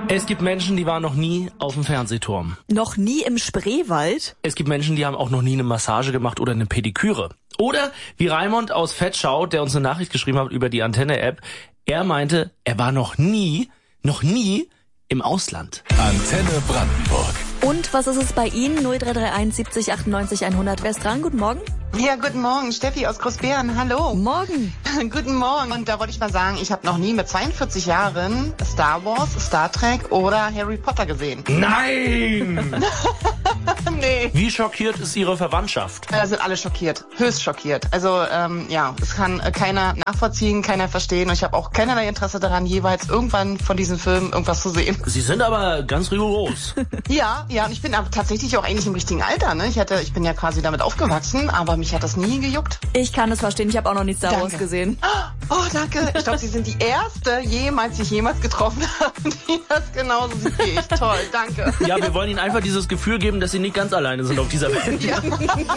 Es gibt Menschen, die waren noch nie auf dem Fernsehturm. Noch nie im Spreewald? Es gibt Menschen, die haben auch noch nie eine Massage gemacht oder eine Pediküre. Oder wie Raimund aus Fettschau, der uns eine Nachricht geschrieben hat über die Antenne-App. Er meinte, er war noch nie im Ausland. Antenne Brandenburg. Und was ist es bei Ihnen? 0331 70 98 100. Wer ist dran? Guten Morgen. Ja, guten Morgen. Steffi aus Großbären. Hallo. Morgen. Guten Morgen. Und da wollte ich mal sagen, ich habe noch nie mit 42 Jahren Star Wars, Star Trek oder Harry Potter gesehen. Nein! Nee. Wie schockiert ist Ihre Verwandtschaft? Sind alle schockiert. Höchst schockiert. Also, es kann keiner nachvollziehen, keiner verstehen. Und ich habe auch keinerlei Interesse daran, jeweils irgendwann von diesen Filmen irgendwas zu sehen. Sie sind aber ganz rigoros. Ja, und ich bin aber tatsächlich auch eigentlich im richtigen Alter, ne? Ich bin ja quasi damit aufgewachsen, aber mich hat das nie gejuckt. Ich kann es verstehen. Ich habe auch noch nie Star Wars gesehen. Oh, danke. Ich glaube, Sie sind die erste die ich jemals getroffen habe, die das genauso sieht wie ich. Toll, danke. Ja, wir wollen Ihnen einfach dieses Gefühl geben, dass Sie nicht ganz alleine sind auf dieser Welt. Ja.